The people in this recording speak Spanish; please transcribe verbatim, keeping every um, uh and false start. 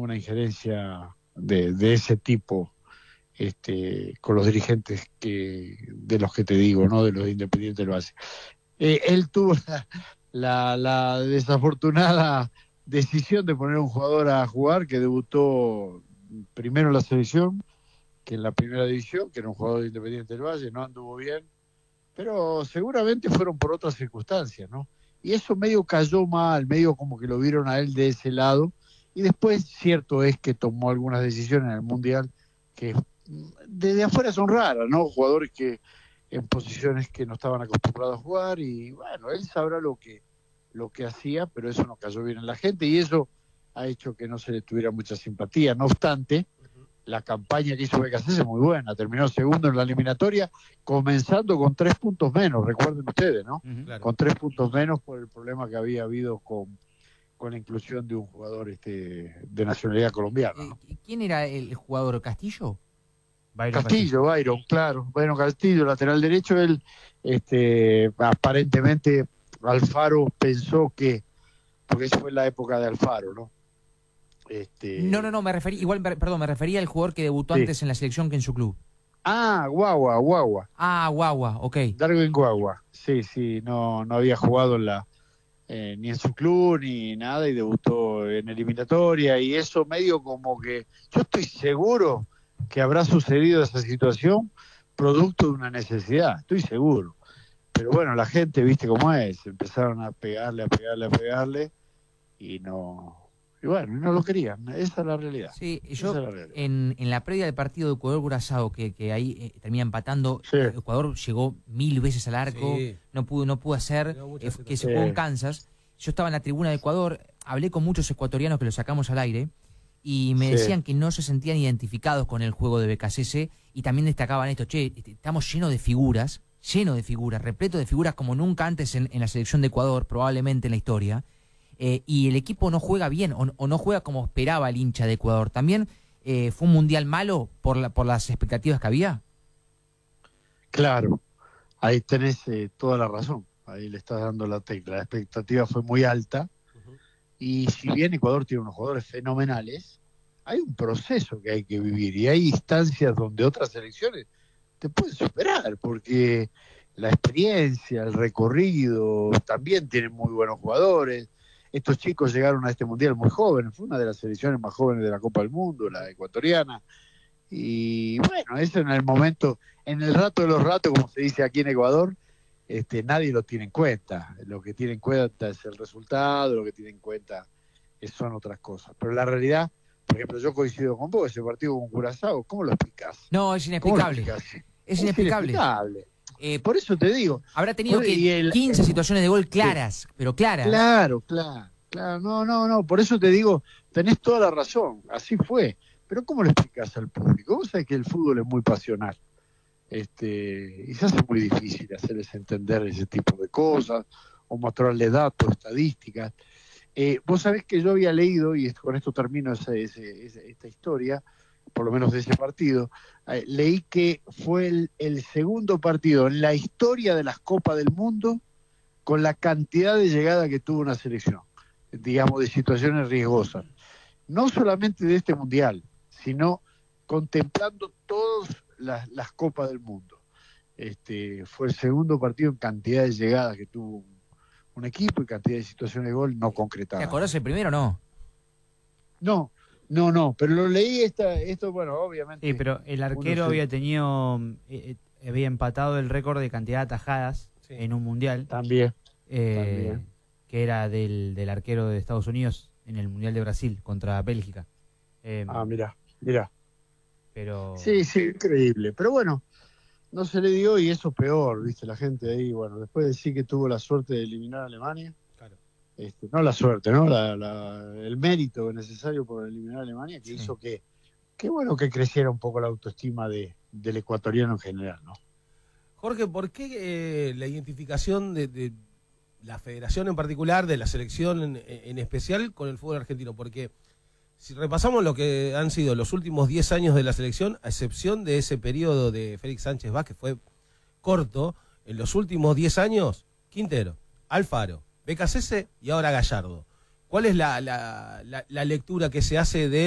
ninguna injerencia de, de ese tipo este, con los dirigentes que de los que te digo, ¿no? De los de Independiente lo hace. Eh, él tuvo la, la, la desafortunada decisión de poner a un jugador a jugar que debutó primero en la selección, que en la primera división, que era un jugador de Independiente del Valle, no anduvo bien, pero seguramente fueron por otras circunstancias, ¿no? Y eso medio cayó mal, medio como que lo vieron a él de ese lado, y después cierto es que tomó algunas decisiones en el Mundial que desde afuera son raras, ¿no? Jugadores que en posiciones que no estaban acostumbrados a jugar, y bueno, él sabrá lo que lo que hacía, pero eso no cayó bien en la gente, y eso ha hecho que no se le tuviera mucha simpatía. No obstante, la campaña que hizo Becasese es muy buena, terminó segundo en la eliminatoria, comenzando con tres puntos menos, recuerden ustedes, ¿no? Uh-huh, claro. Con tres puntos menos por el problema que había habido con, con la inclusión de un jugador este de nacionalidad colombiana, ¿no? Eh, ¿Quién era el jugador? ¿Castillo? Byron Castillo, Byron, claro, Byron Castillo, lateral derecho. Él, este, aparentemente, Alfaro pensó que, porque esa fue la época de Alfaro, ¿no? Este... No, no, no, me refería, igual, perdón, me refería al jugador que debutó sí. antes en la selección que en su club. Ah, Guagua, Guagua. Ah, Guagua, ok. Darwin Guagua, sí, sí, no, no había jugado en la, eh, ni en su club ni nada, y debutó en eliminatoria, y eso medio como que, yo estoy seguro que habrá sucedido esa situación producto de una necesidad, estoy seguro. Pero bueno, la gente, viste cómo es, empezaron a pegarle, a pegarle, a pegarle, y no... Y bueno, no lo querían, esa es la realidad. Sí, yo es la realidad. En, en la previa del partido de Ecuador-Curazao, que, que ahí eh, termina empatando, sí. Ecuador llegó mil veces al arco, sí. no pudo no pudo hacer, eh, que se jugó en Kansas. Yo estaba en la tribuna de Ecuador, hablé con muchos ecuatorianos que lo sacamos al aire, y me sí. decían que no se sentían identificados con el juego de Becasese, y también destacaban esto, che, estamos llenos de figuras, lleno de figuras, repleto de figuras como nunca antes en, en la selección de Ecuador, probablemente en la historia, eh, y el equipo no juega bien, o, o no juega como esperaba el hincha de Ecuador. ¿También eh, fue un mundial malo por, la, por las expectativas que había? Claro, ahí tenés eh, toda la razón, ahí le estás dando la tecla, la expectativa fue muy alta, y si bien Ecuador tiene unos jugadores fenomenales, hay un proceso que hay que vivir, y hay instancias donde otras selecciones te pueden superar, porque la experiencia, el recorrido, también tienen muy buenos jugadores. Estos chicos llegaron a este mundial muy jóvenes, fue una de las selecciones más jóvenes de la Copa del Mundo, la ecuatoriana, y bueno, eso en el momento, en el rato de los ratos, como se dice aquí en Ecuador, Este, nadie lo tiene en cuenta. Lo que tiene en cuenta es el resultado, lo que tiene en cuenta son otras cosas. Pero la realidad, por ejemplo, yo coincido con vos, ese partido con Curazao, ¿cómo lo explicás? No, es inexplicable. Es, es inexplicable. inexplicable. Eh, por eso te digo. Habrá tenido por, que el, quince el, situaciones de gol claras, sí. pero claras. Claro, claro, claro. No, no, no. Por eso te digo, tenés toda la razón. Así fue. Pero ¿cómo lo explicás al público? Vos sabés que el fútbol es muy pasional. Este, y se hace muy difícil hacerles entender ese tipo de cosas o mostrarles datos, estadísticas. Eh, vos sabés que yo había leído, y con esto termino ese, ese, ese, esta historia, por lo menos de ese partido, eh, leí que fue el, el segundo partido en la historia de las Copas del Mundo con la cantidad de llegada que tuvo una selección, digamos, de situaciones riesgosas. No solamente de este Mundial, sino contemplando todos Las, las Copas del Mundo. Este, fue el segundo partido en cantidad de llegadas que tuvo un, un equipo y cantidad de situaciones de gol no concretadas. ¿Te acordás el primero o no? No, no, no, pero lo leí esta, esto, bueno, obviamente. Sí, pero el arquero se... había tenido, eh, había empatado el récord de cantidad de atajadas sí. en un mundial. También. Eh, también. Que era del, del arquero de Estados Unidos en el Mundial de Brasil contra Bélgica. Eh, ah, mira, mira. Pero... Sí, sí, increíble. Pero bueno, no se le dio y eso peor, viste, la gente ahí, bueno, después de decir que tuvo la suerte de eliminar a Alemania, claro. este, no la suerte, ¿no? La, la, el mérito necesario por eliminar a Alemania, que sí. hizo que, que, bueno, que creciera un poco la autoestima de, del ecuatoriano en general, ¿no? Jorge, ¿por qué eh, la identificación de, de la federación en particular, de la selección en, en especial, con el fútbol argentino? Porque si repasamos lo que han sido los últimos diez años de la selección, a excepción de ese periodo de Félix Sánchez Vaz, que fue corto, en los últimos diez años, Quintero, Alfaro, Becasese y ahora Gallardo. ¿Cuál es la, la, la, la lectura que se hace de